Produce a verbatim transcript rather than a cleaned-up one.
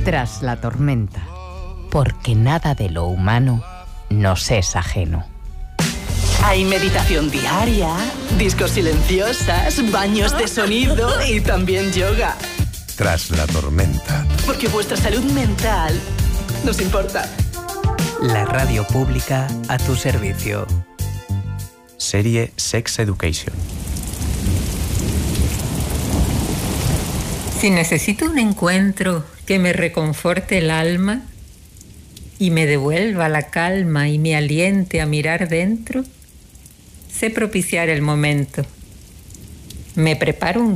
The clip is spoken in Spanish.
Tras la tormenta, porque nada de lo humano nos es ajeno. Hay meditación diaria, discos silenciosas, baños de sonido y también yoga. Tras la tormenta. Porque vuestra salud mental nos importa. La radio pública a tu servicio. Serie Sex Education. Si necesito un encuentro que me reconforte el alma y me devuelva la calma y me aliente a mirar dentro, sé propiciar el momento. Me preparo un